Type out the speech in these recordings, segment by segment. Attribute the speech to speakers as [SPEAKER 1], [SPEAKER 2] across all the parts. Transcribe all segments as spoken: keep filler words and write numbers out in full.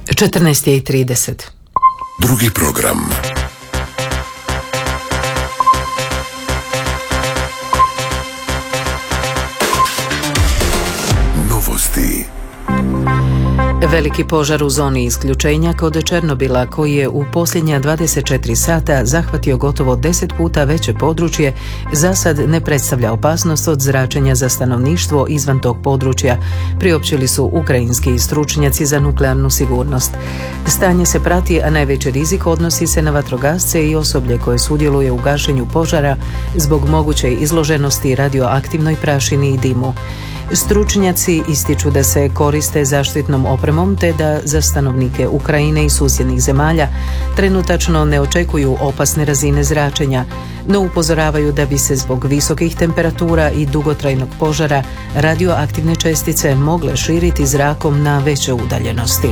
[SPEAKER 1] četrnaest i trideset.
[SPEAKER 2] Drugi program. Novosti.
[SPEAKER 1] Veliki požar u zoni isključenja kod Černobila, koji je u posljednja dvadeset četiri sata zahvatio gotovo deset puta veće područje, za sad ne predstavlja opasnost od zračenja za stanovništvo izvan tog područja, priopćili su ukrajinski stručnjaci za nuklearnu sigurnost. Stanje se prati, a najveći rizik odnosi se na vatrogasce i osoblje koje sudjeluje u gašenju požara zbog moguće izloženosti radioaktivnoj prašini i dimu. Stručnjaci ističu da se koriste zaštitnom opremom te da za stanovnike Ukrajine i susjednih zemalja trenutačno ne očekuju opasne razine zračenja, no upozoravaju da bi se zbog visokih temperatura i dugotrajnog požara radioaktivne čestice mogle širiti zrakom na veće udaljenosti.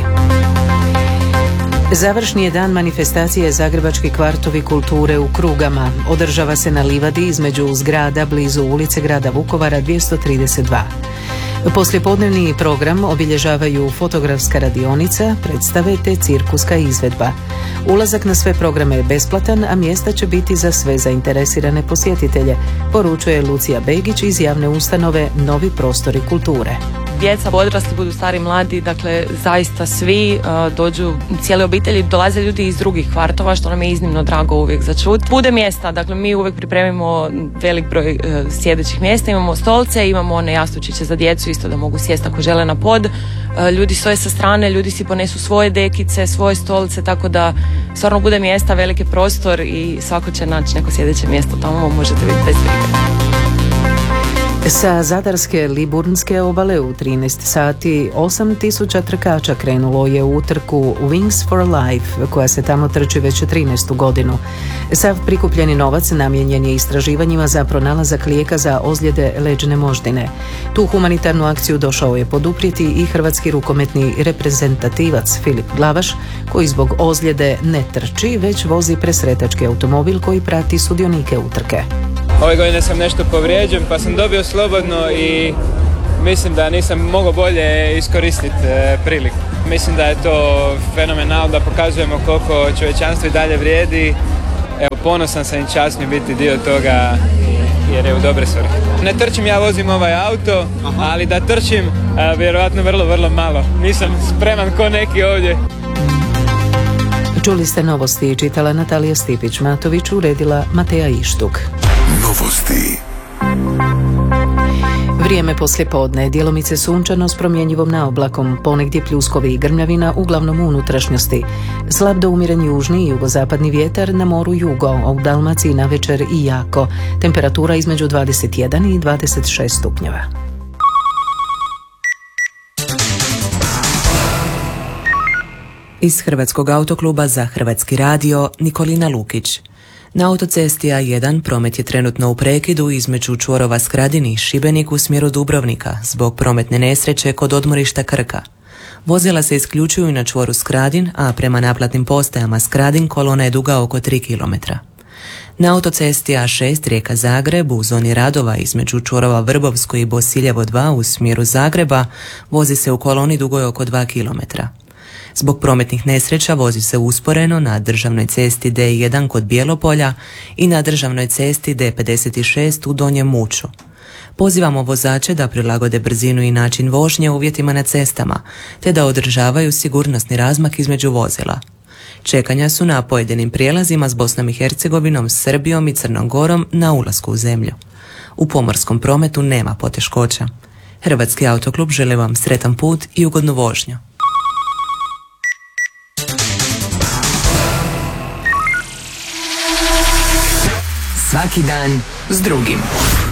[SPEAKER 1] Završni je dan manifestacije Zagrebački kvartovi kulture u Krugama. Održava se na livadi između zgrada blizu ulice grada Vukovara dvjesto trideset dva. Poslijepodnevni program obilježavaju fotografska radionica, predstave te cirkuska izvedba. Ulazak na sve programe je besplatan, a mjesta će biti za sve zainteresirane posjetitelje, poručuje Lucija Begić iz javne ustanove Novi prostori kulture.
[SPEAKER 3] Djeca, odrasli, budu stari, mladi, dakle zaista svi uh, dođu, cijele obitelji, dolaze ljudi iz drugih kvartova, što nam je iznimno drago uvijek za čut. Bude mjesta, dakle mi uvijek pripremimo velik broj uh, sjedećih mjesta, imamo stolce, imamo one jastučiće za djecu isto da mogu sjesti ako žele na pod. Uh, ljudi stoje sa strane, ljudi si ponesu svoje dekice, svoje stolice, tako da stvarno bude mjesta, veliki prostor i svako će naći neko sjedeće mjesto, tamo možete vidjeti bez brige.
[SPEAKER 1] Sa zadarske Liburnske obale u trinaest sati osam tisuća trkača krenulo je u utrku Wings for Life, koja se tamo trči već trinaestu godinu. Sav prikupljeni novac namijenjen je istraživanjima za pronalazak lijeka za ozljede leđne moždine. Tu humanitarnu akciju došao je poduprijeti i hrvatski rukometni reprezentativac Filip Glavaš, koji zbog ozljede ne trči, već vozi presretački automobil koji prati sudionike utrke.
[SPEAKER 4] Ove godine sam nešto povrijeđen pa sam dobio slobodno i mislim da nisam mogao bolje iskoristiti e, priliku. Mislim da je to fenomenalno, da pokazujemo koliko čovječanstvo i dalje vrijedi. Evo, ponosan sam i čast mi biti dio toga jer je u dobre svrhe. Ne trčim, ja vozim ovaj auto, ali da trčim a, vjerojatno vrlo, vrlo malo. Nisam spreman ko neki ovdje.
[SPEAKER 1] Čuli ste novosti, čitala Natalija Stipić-Matović, uredila Mateja Ištuk.
[SPEAKER 2] Novosti.
[SPEAKER 1] Vrijeme poslijepodne, djelomice sunčano s promjenjivom naoblakom, ponegdje pljuskovi i grmljavina, uglavnom u unutrašnjosti. Slab do umjeren južni i jugozapadni vjetar, na moru jugo, a u Dalmaciji navečer i jako. Temperatura između dvadeset jedan i dvadeset šest stupnjeva.
[SPEAKER 5] Iz Hrvatskog autokluba za Hrvatski radio, Nikolina Lukić. Na autocesti A jedan promet je trenutno u prekidu između čvorova Skradin i Šibenik u smjeru Dubrovnika zbog prometne nesreće kod odmorišta Krka. Vozila se isključuju na čvoru Skradin, a prema naplatnim postajama Skradin kolona je duga oko tri kilometra. Na autocesti A šest Rijeka Zagreb u zoni radova između čvorova Vrbovsko i Bosiljevo dva u smjeru Zagreba vozi se u koloni dugoj oko dva kilometra. Zbog prometnih nesreća vozi se usporeno na državnoj cesti D jedan kod Bjelopolja i na državnoj cesti D pedeset šest u Donjem Muću. Pozivamo vozače da prilagode brzinu i način vožnje uvjetima na cestama, te da održavaju sigurnosni razmak između vozila. Čekanja su na pojedinim prijelazima s Bosnom i Hercegovinom, Srbijom i Crnom Gorom na ulasku u zemlju. U pomorskom prometu nema poteškoća. Hrvatski autoklub želi vam sretan put i ugodnu vožnju.
[SPEAKER 6] Svaki dan s drugim.